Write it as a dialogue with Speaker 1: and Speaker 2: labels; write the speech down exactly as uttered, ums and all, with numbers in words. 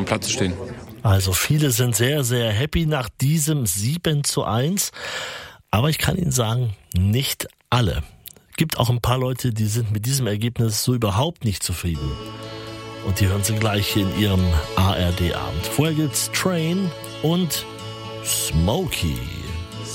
Speaker 1: Platz stehen.
Speaker 2: Also viele sind sehr, sehr happy nach diesem sieben zu eins. Aber ich kann Ihnen sagen, nicht alle. Gibt auch ein paar Leute, die sind mit diesem Ergebnis so überhaupt nicht zufrieden. Und die hören Sie gleich in Ihrem A R D-Abend. Vorher gibt's Train und Smokey.